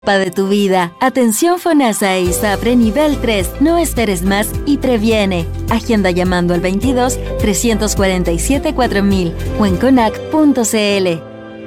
de tu vida. Atención FONASA e ISAPRE nivel 3. No esperes más y previene. Agenda llamando al 22 347 4000 o en conac.cl.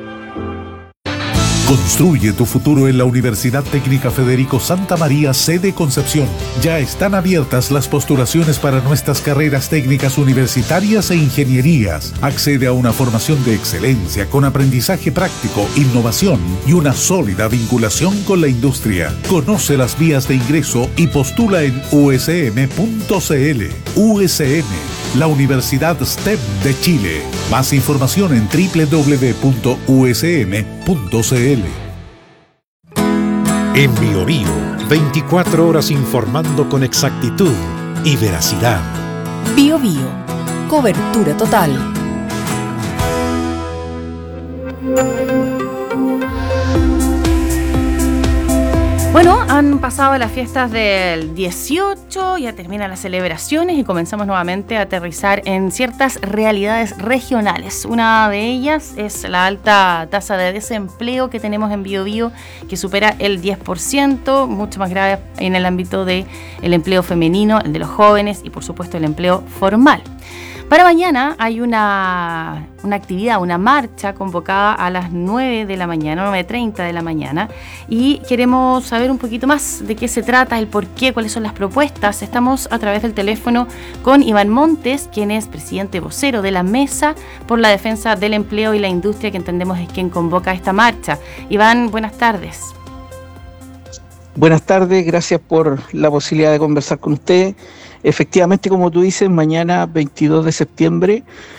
Construye tu futuro en la Universidad Técnica Federico Santa María, sede Concepción. Ya están abiertas las postulaciones para nuestras carreras técnicas universitarias e ingenierías. Accede a una formación de excelencia con aprendizaje práctico, innovación y una sólida vinculación con la industria. Conoce las vías de ingreso y postula en usm.cl. USM, la Universidad STEM de Chile. Más información en www.usm.cl. En Bio Bio, 24 horas informando con exactitud y veracidad. Bio Bio, cobertura total. Bueno, han pasado las fiestas del 18, ya terminan las celebraciones y comenzamos nuevamente a aterrizar en ciertas realidades regionales. Una de ellas es la alta tasa de desempleo que tenemos en Bio Bio, que supera el 10%, mucho más grave en el ámbito del empleo femenino, el de los jóvenes y por supuesto el empleo formal. Para mañana hay una actividad, una marcha convocada a las 9 de la mañana, 9:30 de la mañana, y queremos saber un poquito más de qué se trata, el por qué, cuáles son las propuestas. Estamos a través del teléfono con Iván Montes, quien es presidente vocero de la Mesa por la Defensa del Empleo y la Industria, que entendemos es quien convoca esta marcha. Iván, buenas tardes. Buenas tardes, gracias por la posibilidad de conversar con usted. Efectivamente, como tú dices, mañana 22 de septiembre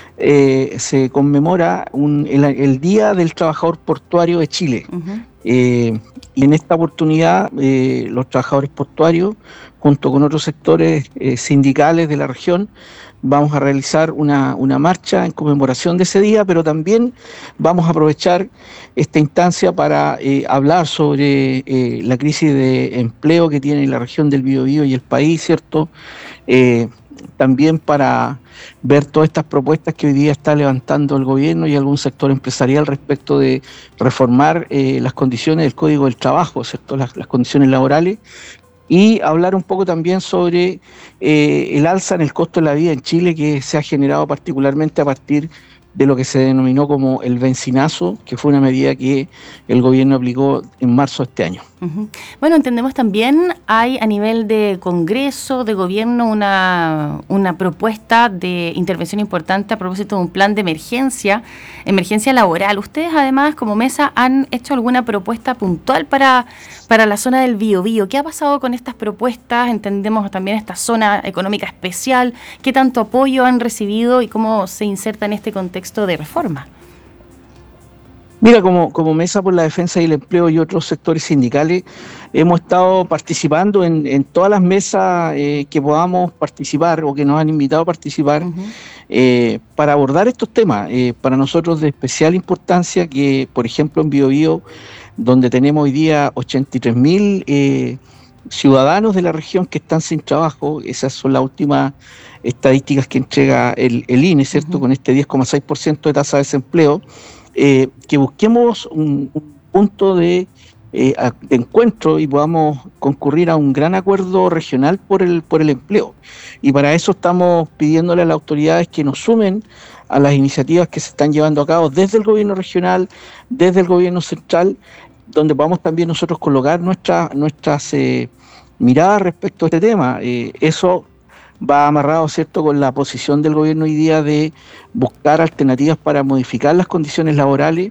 se conmemora el Día del Trabajador Portuario de Chile. Uh-huh. Y en esta oportunidad los trabajadores portuarios, junto con otros sectores sindicales de la región, vamos a realizar una marcha en conmemoración de ese día, pero también vamos a aprovechar esta instancia para hablar sobre la crisis de empleo que tiene la región del Biobío y el país, ¿cierto? También para ver todas estas propuestas que hoy día está levantando el gobierno y algún sector empresarial respecto de reformar las condiciones del Código del Trabajo, ¿cierto? Las condiciones laborales, y hablar un poco también sobre el alza en el costo de la vida en Chile, que se ha generado particularmente a partir de lo que se denominó como el bencinazo, que fue una medida que el gobierno aplicó en marzo de este año. Uh-huh. Bueno, entendemos también hay a nivel de Congreso, de Gobierno, una propuesta de intervención importante a propósito de un plan de emergencia laboral. Ustedes además como Mesa han hecho alguna propuesta puntual para la zona del Biobío. ¿Qué ha pasado con estas propuestas? Entendemos también esta zona económica especial. ¿Qué tanto apoyo han recibido y cómo se inserta en este contexto de reforma? Mira, como Mesa por la Defensa y el Empleo y otros sectores sindicales, hemos estado participando en todas las mesas que podamos participar o que nos han invitado a participar. Uh-huh. Para abordar estos temas. Para nosotros de especial importancia que, por ejemplo, en Biobío, donde tenemos hoy día 83.000 ciudadanos de la región que están sin trabajo, esas son las últimas estadísticas que entrega el INE, ¿cierto? Uh-huh. Con este 10,6% de tasa de desempleo. Que busquemos un punto de encuentro y podamos concurrir a un gran acuerdo regional por el empleo. Y para eso estamos pidiéndole a las autoridades que nos sumen a las iniciativas que se están llevando a cabo desde el gobierno regional, desde el gobierno central, donde podamos también nosotros colocar nuestras miradas respecto a este tema. Eso va amarrado, ¿cierto?, con la posición del gobierno hoy día de buscar alternativas para modificar las condiciones laborales,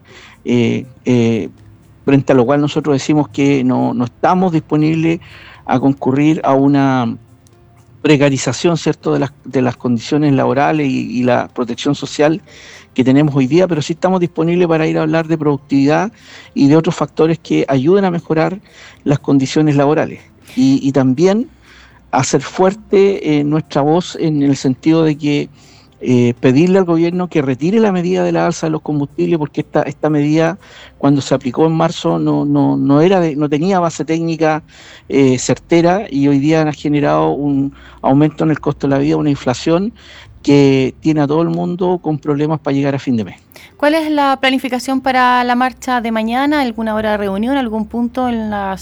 frente a lo cual nosotros decimos que no estamos disponibles a concurrir a una precarización, ¿cierto?, de las condiciones laborales y la protección social que tenemos hoy día, pero sí estamos disponibles para ir a hablar de productividad y de otros factores que ayuden a mejorar las condiciones laborales. Y también hacer fuerte nuestra voz en el sentido de que pedirle al gobierno que retire la medida de la alza de los combustibles, porque esta medida, cuando se aplicó en marzo, no tenía base técnica certera, y hoy día ha generado un aumento en el costo de la vida, una inflación que tiene a todo el mundo con problemas para llegar a fin de mes. ¿Cuál es la planificación para la marcha de mañana? ¿Alguna hora de reunión? ¿Algún punto en la